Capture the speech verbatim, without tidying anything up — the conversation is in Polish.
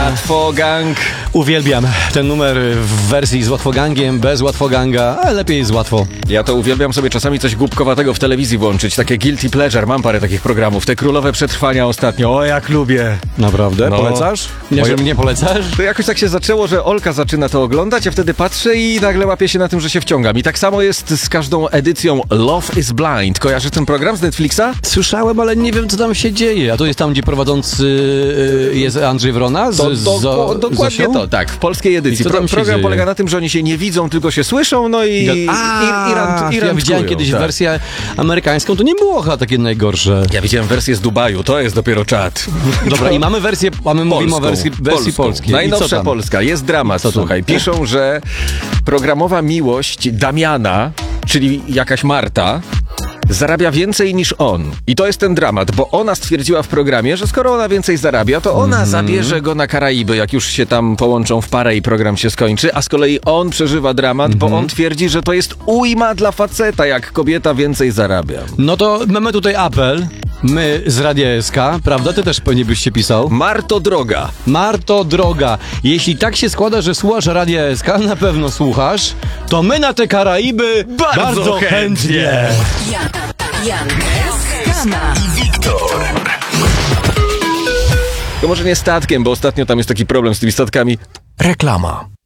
Łatwogang. Uwielbiam ten numer w wersji z Łatwogangiem, bez Łatwoganga, ale lepiej z łatwo. Ja to uwielbiam sobie czasami coś głupkowatego w telewizji włączyć, takie guilty pleasure, mam parę takich programów, te Królowe Przetrwania ostatnio, o jak lubię. Naprawdę? No. Polecasz? Nie, Moje- że mnie polecasz? To jakoś tak się zaczęło, że Olka zaczyna to oglądać, a wtedy patrzę i nagle łapię się na tym, że się wciągam. I tak samo jest z każdą edycją Love is Blind. Kojarzysz ten program z Netflixa? Słyszałem, ale nie wiem, co tam się dzieje. A to jest tam, gdzie prowadzący y, jest Andrzej Wrona z, To, z, to, z, to, dokładnie Zosią? to, tak, w polskiej edycji. I co tam Pro, się program dzieje? polega na tym, że oni się nie widzą, tylko się słyszą, no i, i, A, i, rant, i ja widziałem randkują, kiedyś tak. wersję amerykańską, to nie było chyba takie najgorsze. Ja widziałem wersję z Dubaju, to jest dopiero czad. Dobra, i mamy wersję, mamy mówimy o wersji, wersji polską. polskiej. I co Najnowsza tam? polska, jest dramat, Co tam? słuchaj. Piszą, że programowa miłość Damiana, czyli jakaś Marta, zarabia więcej niż on. I to jest ten dramat, bo ona stwierdziła w programie, że skoro ona więcej zarabia, to ona Mhm. zabierze go na Karaiby, jak już się tam połączą w parę i program się skończy, a z kolei on przeżywa dramat, bo Mhm. on twierdzi, że to jest ujma dla faceta, jak kobieta więcej zarabia. No to mamy tutaj apel. My z Radia S K, prawda? Ty też pewnie byś się pisał. Marto droga. Marto droga, jeśli tak się składa, że słuchasz Radia S K, na pewno słuchasz, to my na te Karaiby Bardzo bardzo, chętnie. chętnie. Jan, Jan, Skama i Wiktor. To może nie statkiem, bo ostatnio tam jest taki problem z tymi statkami. Reklama.